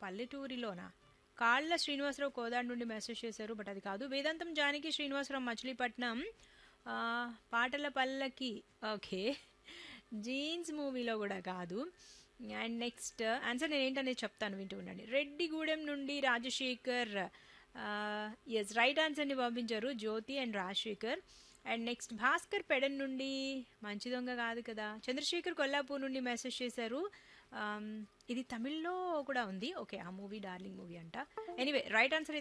పల్లెటూరిలోనా? కాళ్ళ శ్రీనివాసరావు కోదాడు నుండి మెసేజ్ చేశారు, బట్ అది కాదు. వేదాంతం జానకి శ్రీనివాసరావు మచిలీపట్నం. ఆ, పాటల పల్లకి. ఓకే. జీన్స్ మూవీలో కూడా కాదు. అండ్ నెక్స్ట్ ఆన్సర్ నేను ఏంటనేది చెప్తాను, వింటూ ఉండండి. రెడ్డిగూడెం నుండి రాజశేఖర్. ఎస్, రైట్ ఆన్సర్ని పంపించారు జ్యోతి and Rajasekhar. And next Bhaskar Pedana నుండి మంచి దొంగ కాదు కదా. చంద్రశేఖర్ కొల్లాపూర్ నుండి మెసేజ్ చేశారు. ఇది తమిళ్లో కూడా ఉంది. ఓకే, ఆ మూవీ డార్లింగ్ మూవీ అంట. Anyway right answer